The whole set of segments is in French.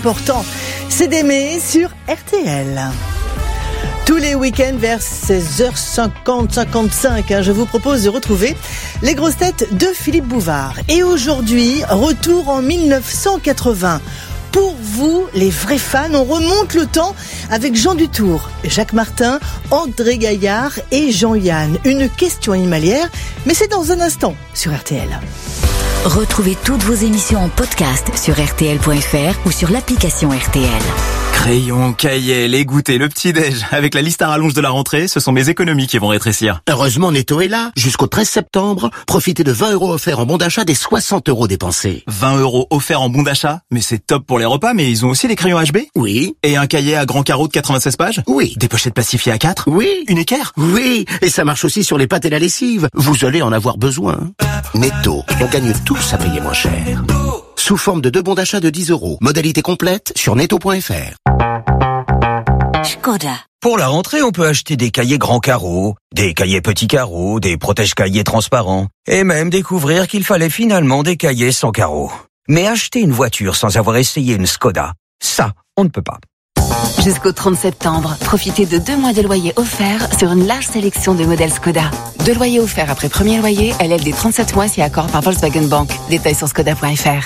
Important, c'est d'aimer sur RTL. Tous les week-ends vers 16h50-55, je vous propose de retrouver les grosses têtes de Philippe Bouvard. Et aujourd'hui, retour en 1980. Pour vous, les vrais fans, on remonte le temps avec Jean Dutour, Jacques Martin, André Gaillard et Jean-Yann. Une question animalière, mais c'est dans un instant sur RTL. Retrouvez toutes vos émissions en podcast sur rtl.fr ou sur l'application RTL. Crayon, cahier, les goûters, le petit-déj. Avec la liste à rallonge de la rentrée, ce sont mes économies qui vont rétrécir. Heureusement, Netto est là. Jusqu'au 13 septembre, profitez de 20 € offerts en bon d'achat des 60 € dépensés. 20 € offerts en bon d'achat? Mais c'est top pour les repas, mais ils ont aussi les crayons HB? Oui. Et un cahier à grand carreau de 96 pages? Oui. Des pochettes plastifiées A4? Oui. Une équerre? Oui. Et ça marche aussi sur les pâtes et la lessive. Vous allez en avoir besoin. Netto, on gagne tous à payer moins cher. Sous forme de 2 bons d'achat de 10 €. Modalité complète sur netto.fr. Škoda. Pour la rentrée, on peut acheter des cahiers grands carreaux, des cahiers petits carreaux, des protège-cahiers transparents, et même découvrir qu'il fallait finalement des cahiers sans carreaux. Mais acheter une voiture sans avoir essayé une Škoda, ça, on ne peut pas. Jusqu'au 30 septembre, profitez de 2 mois de loyer offert sur une large sélection de modèles Škoda. 2 loyers offerts après premier loyer, LLD 37 mois si accord par Volkswagen Bank. Détails sur škoda.fr.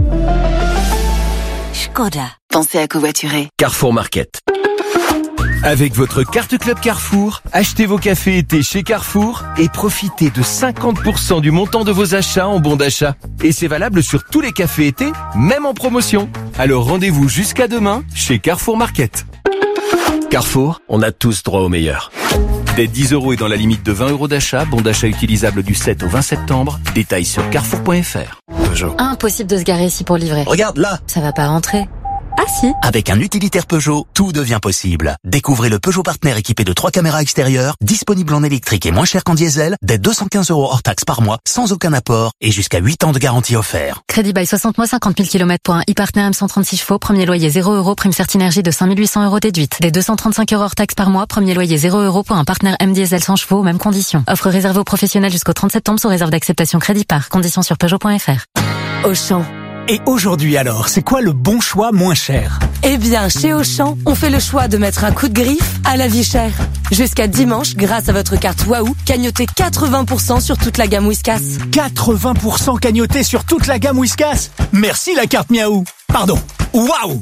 Škoda. Pensez à covoiturer. Carrefour Market. Avec votre carte Club Carrefour, achetez vos cafés été chez Carrefour et profitez de 50% du montant de vos achats en bon d'achat. Et c'est valable sur tous les cafés été, même en promotion. Alors rendez-vous jusqu'à demain chez Carrefour Market. Carrefour, on a tous droit au meilleur. Dès 10 € et dans la limite de 20 € d'achat, bon d'achat utilisable du 7 au 20 septembre. Détails sur carrefour.fr. Peugeot. Impossible de se garer ici pour livrer. Regarde là. Ça va pas rentrer. Ah si. Avec un utilitaire Peugeot, tout devient possible. Découvrez le Peugeot Partner équipé de 3 caméras extérieures, disponible en électrique et moins cher qu'en diesel, dès 215 € hors taxe par mois, sans aucun apport et jusqu'à 8 ans de garantie offert. Crédit bail 60 mois, 50 000 km pour un e-partner M136 chevaux, premier loyer 0 €, prime Certinergie de 5 800 € déduite. Dès 235 € hors taxe par mois, premier loyer 0 € pour un partner M diesel 100 chevaux, mêmes conditions. Offre réservée aux professionnels jusqu'au 30 septembre sous réserve d'acceptation crédit par. Conditions sur Peugeot.fr. Auchan. Et aujourd'hui alors, c'est quoi le bon choix moins cher? Eh bien, chez Auchan, on fait le choix de mettre un coup de griffe à la vie chère. Jusqu'à dimanche, grâce à votre carte Waouh, cagnotez 80% sur toute la gamme Whiskas. 80% cagnoté sur toute la gamme Whiskas. Merci la carte Miaou. Pardon, Waouh.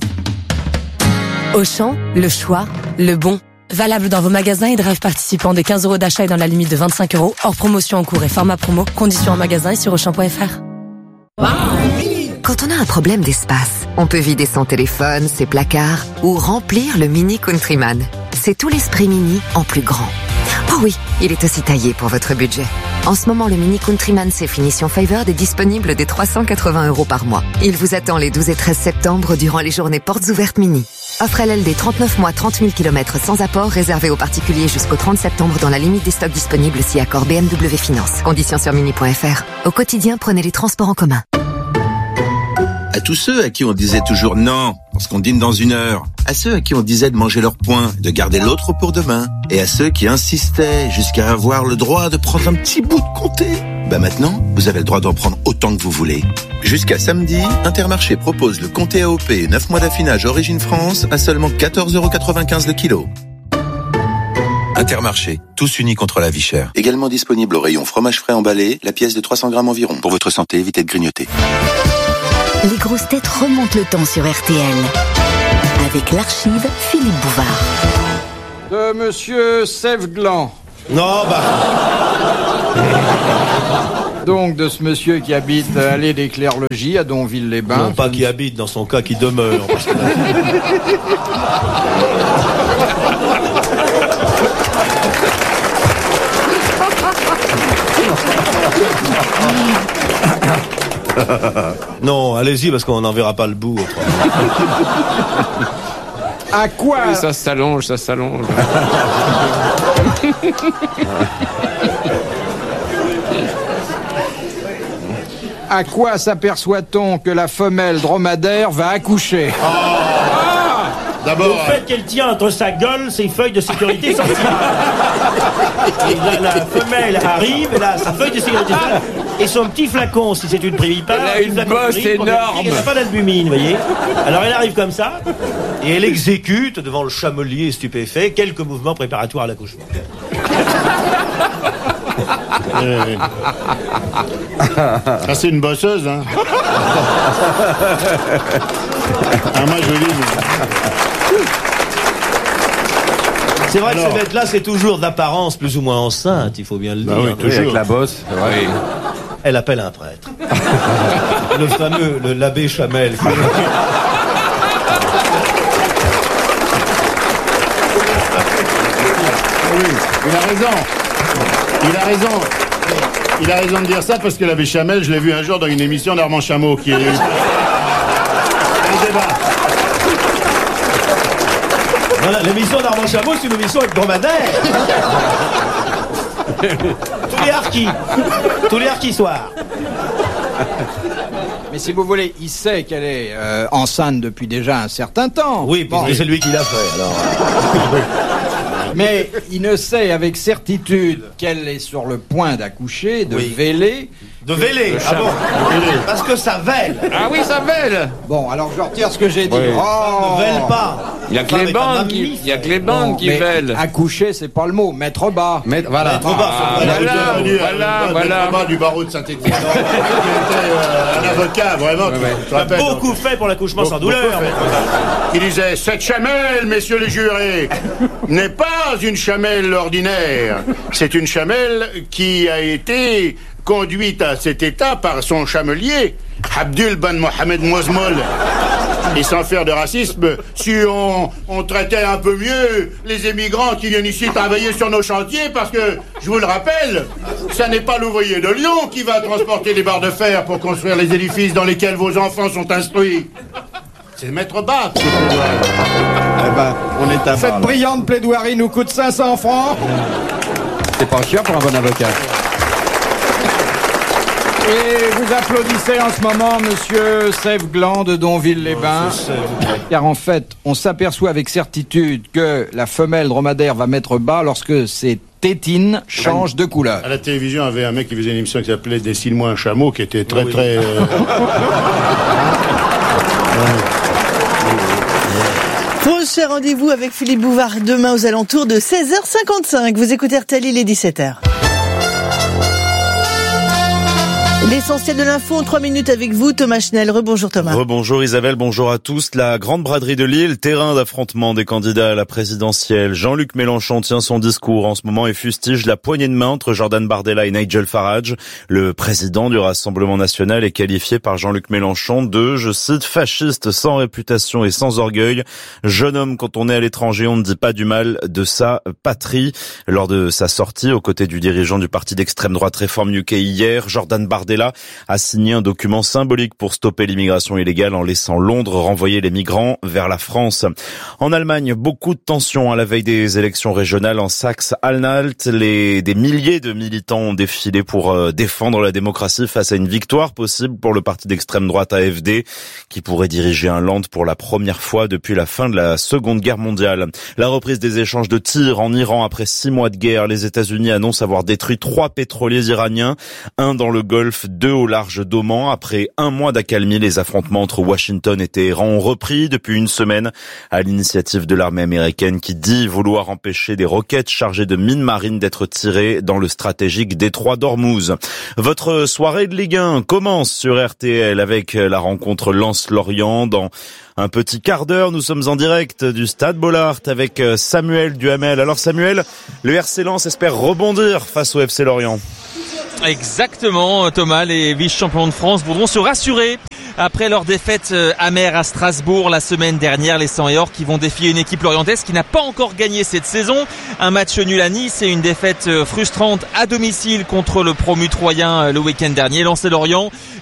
Auchan, le choix, le bon. Valable dans vos magasins et drive participants de 15 € d'achat et dans la limite de 25 €. Hors promotion en cours et format promo. Conditions en magasin et sur Auchan.fr. Quand on a un problème d'espace, on peut vider son téléphone, ses placards ou remplir le Mini Countryman. C'est tout l'esprit Mini en plus grand. Oh oui, il est aussi taillé pour votre budget. En ce moment, le Mini Countryman C finition Favored est disponible dès 380 € par mois. Il vous attend les 12 et 13 septembre durant les journées portes ouvertes Mini. Offre LLD 39 mois, 30 000 km sans apport, réservé aux particuliers jusqu'au 30 septembre dans la limite des stocks disponibles si accord BMW Finance. Conditions sur mini.fr. Au quotidien, prenez les transports en commun. À tous ceux à qui on disait toujours non, parce qu'on dîne dans 1 heure. À ceux à qui on disait de manger leur pain, de garder l'autre pour demain. Et à ceux qui insistaient jusqu'à avoir le droit de prendre un petit bout de comté. Maintenant, vous avez le droit d'en prendre autant que vous voulez. Jusqu'à samedi, Intermarché propose le comté AOP 9 mois d'affinage Origine France à seulement 14,95 € le kilo. Intermarché, tous unis contre la vie chère. Également disponible au rayon fromage frais emballé, la pièce de 300 grammes environ. Pour votre santé, évitez de grignoter. Les grosses têtes remontent le temps sur RTL. Avec l'archive Philippe Bouvard. De Monsieur Sèveglan. Non, Donc de ce monsieur qui habite allée des Clairs-Logis à Donville-les-Bains. Non, pas qui habite, dans son cas, qui demeure. Parce que... Non, allez-y, parce qu'on n'en verra pas le bout. À quoi? Oui, ça s'allonge, ça s'allonge. À quoi s'aperçoit-on que la femelle dromadaire va accoucher? D'abord, le fait qu'elle tient entre sa gueule ses feuilles de sécurité sociale. Et la femelle arrive, et là, sa feuille de sécurité sociale, Et son petit flacon, si c'est une primipare, Elle a une bosse énorme. Elle n'a pas d'albumine, vous voyez. Alors elle arrive comme ça, Et elle exécute devant le chamelier stupéfait quelques mouvements préparatoires à l'accouchement. Ah, c'est une bosseuse, hein. Ah, moi, je lis. C'est vrai Alors. que ces bêtes-là, c'est toujours d'apparence plus ou moins enceinte, il faut bien le dire. Bah oui, toujours. Avec la bosse. Oui. Elle appelle un prêtre. Le fameux, l'abbé Chamel. Oui, il a raison. Il a raison de dire ça parce que l'abbé Chamel, je l'ai vu un jour dans une émission d'Armand Chameau qui est... Un débat. Voilà, l'émission d'Armand Chameau, c'est une émission hebdomadaire. Tous les harkis soirs. Mais si vous voulez, il sait qu'elle est enceinte depuis déjà un certain temps. Oui, puisque c'est lui qui l'a fait, alors. Mais il ne sait avec certitude qu'elle est sur le point d'accoucher, de véler. De véler, ah bon? Parce que ça vèle. Ah oui, ça vèle. Bon, alors je retire ce que j'ai dit. Oui. Oh, Ne vèle pas. Il y a que les bandes qui mais vèlent. accoucher, c'est pas le mot. Mettre bas. Voilà. Mettre bas, Voilà. Du barreau de Saint-Étienne. Qui était un avocat, vraiment. il a beaucoup fait pour l'accouchement sans douleur. Qui disait, cette chamelle, messieurs les jurés, n'est pas une chamelle ordinaire. C'est une chamelle qui a été conduite à cet état par son chamelier, Abdul Ben Mohamed Mouzmol. Et sans faire de racisme, si on traitait un peu mieux les émigrants qui viennent ici travailler sur nos chantiers, parce que, je vous le rappelle, ça n'est pas l'ouvrier de Lyon qui va transporter les barres de fer pour construire les édifices dans lesquels vos enfants sont instruits. C'est Maître Bach. Eh ben, on est à cette brillante plaidoirie nous coûte 500 francs. C'est pas cher pour un bon avocat. Et vous applaudissez en ce moment Monsieur Sèvres Gland de Donville-les-Bains, car en fait, on s'aperçoit avec certitude que la femelle dromadaire va mettre bas lorsque ses tétines changent de couleur. À la télévision, il y avait un mec qui faisait une émission qui s'appelait Dessine-moi un chameau, qui était très très... Prochain rendez-vous avec Philippe Bouvard demain aux alentours de 16h55. Vous écoutez RTL, il est 17h. L'essentiel de l'info en 3 minutes avec vous, Thomas Schnell. Rebonjour Thomas. Rebonjour Isabelle, bonjour à tous. La grande braderie de Lille, terrain d'affrontement des candidats à la présidentielle. Jean-Luc Mélenchon tient son discours en ce moment et fustige la poignée de main entre Jordan Bardella et Nigel Farage. Le président du Rassemblement national est qualifié par Jean-Luc Mélenchon de, je cite, fasciste sans réputation et sans orgueil. Jeune homme, quand on est à l'étranger, on ne dit pas du mal de sa patrie. Lors de sa sortie aux côtés du dirigeant du parti d'extrême droite Réforme UK hier, Jordan Bardella a signé un document symbolique pour stopper l'immigration illégale en laissant Londres renvoyer les migrants vers la France. En Allemagne, beaucoup de tensions à la veille des élections régionales en Saxe-Anhalt. Des milliers de militants ont défilé pour défendre la démocratie face à une victoire possible pour le parti d'extrême droite AfD qui pourrait diriger un land pour la première fois depuis la fin de la Seconde Guerre mondiale. La reprise des échanges de tirs en Iran après 6 mois de guerre. Les États-Unis annoncent avoir détruit 3 pétroliers iraniens, un dans le Golfe, 2 au large d'Oman. Après un mois d'accalmie, les affrontements entre Washington et Téhéran ont repris depuis une semaine à l'initiative de l'armée américaine qui dit vouloir empêcher des roquettes chargées de mines marines d'être tirées dans le stratégique détroit d'Ormuz. Votre soirée de Ligue 1 commence sur RTL avec la rencontre Lens-Lorient. Dans un petit quart d'heure, nous sommes en direct du Stade Bollaert avec Samuel Duhamel. Alors Samuel, le RC Lens espère rebondir face au FC Lorient. Exactement, Thomas, les vice-champions de France voudront se rassurer après leur défaite amère à Strasbourg la semaine dernière. Les 100 et or qui vont défier une équipe lorientaise qui n'a pas encore gagné cette saison. Un match nul à Nice et une défaite frustrante à domicile contre le promu troyen le week-end dernier. Lens et Lorient,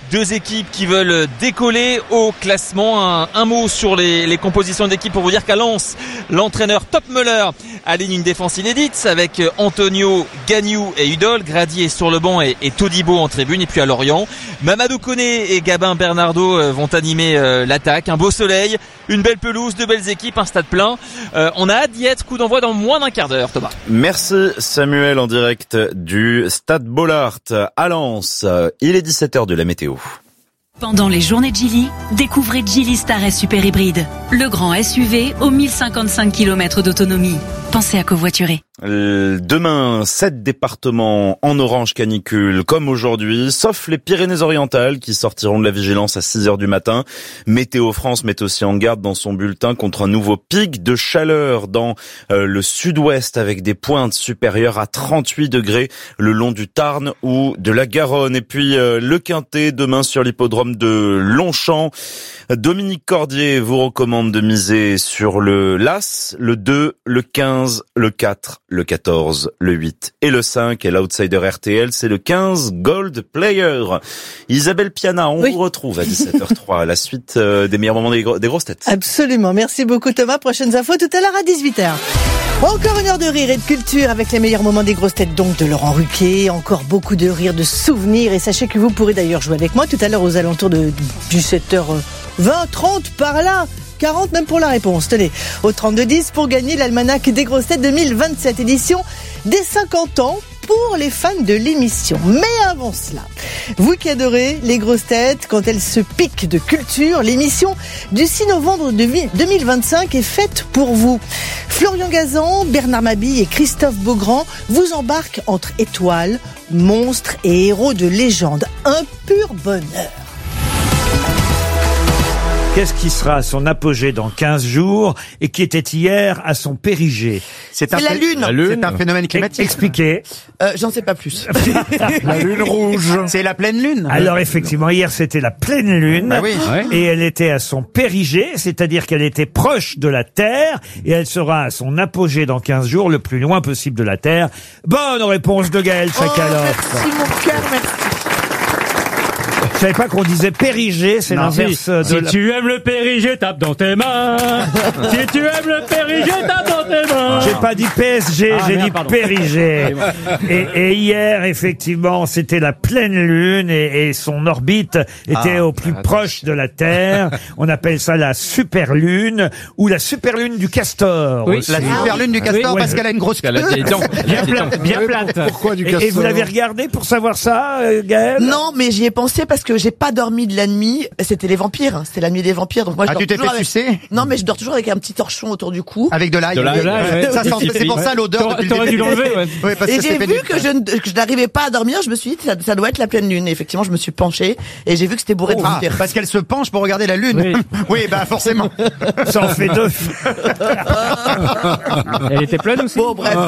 Deux équipes qui veulent décoller au classement. Un mot sur les compositions d'équipe pour vous dire qu'à Lens, l'entraîneur Top Müller aligne une défense inédite avec Antonio, Gagnou et Udol. Grady est sur le banc et Todibo en tribune. Et puis à Lorient, Mamadou Koné et Gabin Bernardo vont animer l'attaque. Un beau soleil, une belle pelouse, de belles équipes, un stade plein. On a hâte d'y être. Coup d'envoi dans moins d'un quart d'heure, Thomas. Merci Samuel en direct du Stade Bollaert à Lens. Il est 17h de la météo. Pendant les journées de Geely, découvrez Geely Star S Super Hybride, le grand SUV aux 1055 km d'autonomie. Pensez à covoiturer. Demain, 7 départements en orange canicule comme aujourd'hui, sauf les Pyrénées-Orientales qui sortiront de la vigilance à 6h du matin. Météo France met aussi en garde dans son bulletin contre un nouveau pic de chaleur dans le sud-ouest avec des pointes supérieures à 38 degrés le long du Tarn ou de la Garonne. Et puis le Quintet demain sur l'hippodrome de Longchamp. Dominique Cordier vous recommande de miser sur le l'As, le 2, le 15, le 4, le 14, le 8 et le 5. Et l'outsider RTL, c'est le 15 Gold Player. Isabelle Piana, on vous retrouve à 17h03 à la suite des meilleurs moments des grosses têtes. Absolument. Merci beaucoup Thomas. Prochaines infos tout à l'heure à 18h. Encore une heure de rire et de culture avec les meilleurs moments des grosses têtes donc de Laurent Ruquier. Encore beaucoup de rire, de souvenirs. Et sachez que vous pourrez d'ailleurs jouer avec moi tout à l'heure aux alentours du 7h20, 30 par là. 40 même pour la réponse. Tenez, au 32-10 pour gagner l'almanach des grosses têtes 2027 édition des 50 ans pour les fans de l'émission. Mais avant cela, vous qui adorez les grosses têtes quand elles se piquent de culture, l'émission du 6 novembre 2025 est faite pour vous. Florian Gazan, Bernard Mabille et Christophe Beaugrand vous embarquent entre étoiles, monstres et héros de légende. Un pur bonheur. Qu'est-ce qui sera à son apogée dans 15 jours et qui était hier à son périgée? C'est la Lune. C'est un phénomène climatique. Expliquez. J'en sais pas plus. La Lune rouge. C'est la pleine Lune. Alors effectivement, hier c'était la pleine Lune. Ah oui. Et elle était à son périgée, c'est-à-dire qu'elle était proche de la Terre et elle sera à son apogée dans 15 jours, le plus loin possible de la Terre. Bonne réponse de Gaël Sakaloff. Merci mon cœur, merci. Je savais pas qu'on disait périgée, c'est l'inverse de Si tu aimes le périgée, tape dans tes mains. Si tu aimes le périgée, tape dans tes mains. J'ai pas dit PSG, j'ai dit périgée. Et hier, effectivement, c'était la pleine lune et son orbite était au plus proche de la Terre. On appelle ça la super lune ou la super lune du castor. Oui, la super lune du castor parce qu'elle a une grosse queue. Bien plate. Pourquoi du castor? Et vous l'avez regardé pour savoir ça, Gaël? Non, mais j'y ai pensé parce que j'ai pas dormi de la nuit. C'était les vampires. C'était la nuit des vampires. Donc moi, je dors tu t'es toujours fait sucer? Non, mais je dors toujours avec un petit torchon autour du cou. Avec de l'ail. Ça, c'est pour ça l'odeur. T'aurais dû l'enlever, ouais. Et j'ai vu que je n'arrivais pas à dormir. Je me suis dit, ça doit être la pleine lune. Et effectivement, je me suis penchée et j'ai vu que c'était bourré de vampires. Parce qu'elle se penche pour regarder la lune. Oui, bah forcément. Ça en fait deux. Elle était pleine aussi. Bon, bref.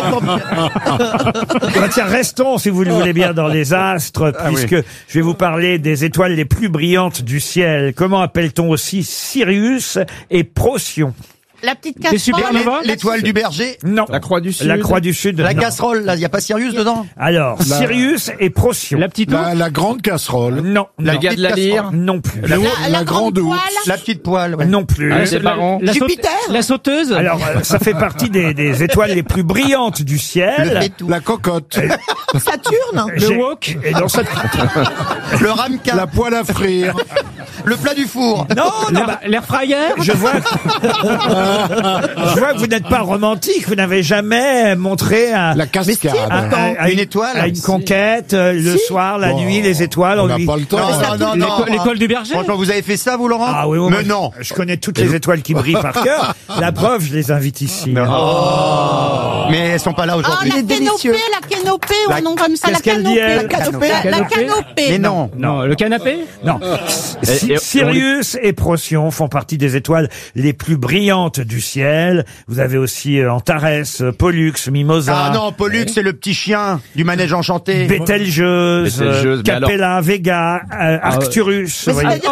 Tiens, restons, si vous le voulez bien, dans les astres, puisque je vais vous parler des étoiles les plus brillantes du ciel. Comment appelle-t-on aussi Sirius et Procyon? La petite casserole. L'étoile du berger. Non. La croix du sud. La croix du sud. La non. casserole, là, il n'y a pas Sirius dedans? Alors, Sirius et Procyon. La petite la grande casserole. Non. La gars de la lyre. Non plus. La grande ours. La petite poile. Ouais. Non plus. Jupiter. La sauteuse. Alors, ça fait partie des étoiles les plus brillantes du ciel. La cocotte. Saturne. Le wok. Et non, le ramequin. La poêle à frire. Le plat du four. Non, l'air fryer. Je vois que vous n'êtes pas romantique. Vous n'avez jamais montré la cascade. Une étoile. À une conquête, le soir, la nuit, les étoiles. On n'a pas le temps. Non. L'école du berger. Franchement, vous avez fait ça, vous, Laurent? Ah oui, mais non. Je connais toutes les étoiles qui brillent par cœur. La preuve, je les invite ici. Mais elles sont pas là aujourd'hui. La canopée, ou un nom comme ça, la canopée. La canopée. Mais non. Non, le canapé? Non. Sirius et Procyon font partie des étoiles les plus brillantes du ciel. Vous avez aussi Antares, Pollux, Mimosa. Ah non, Pollux, c'est le petit chien du manège enchanté. Bételgeuse, Capella, Vega, Arcturus.